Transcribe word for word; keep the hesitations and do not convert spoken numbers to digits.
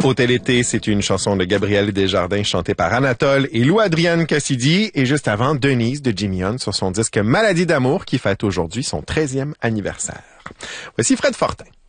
Au Télété, c'est une chanson de Gabriel Desjardins chantée par Anatole et Lou-Adrienne Cassidy. Et juste avant, Denise de Jimmy Hunt sur son disque Maladie d'amour qui fête aujourd'hui son treizième anniversaire. Voici Fred Fortin.